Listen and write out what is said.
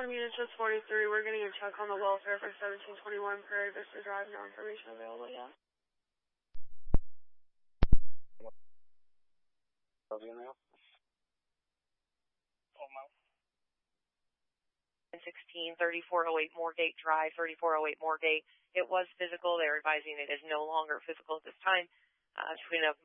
Bottom unit just 43. We're getting a check on the welfare for 1721 Prairie Vista Drive. No information available yet. Love you now. 16-3408 Moorgate Drive, 3408 Moorgate. It was physical. They're advising it is no longer physical at this time. Between a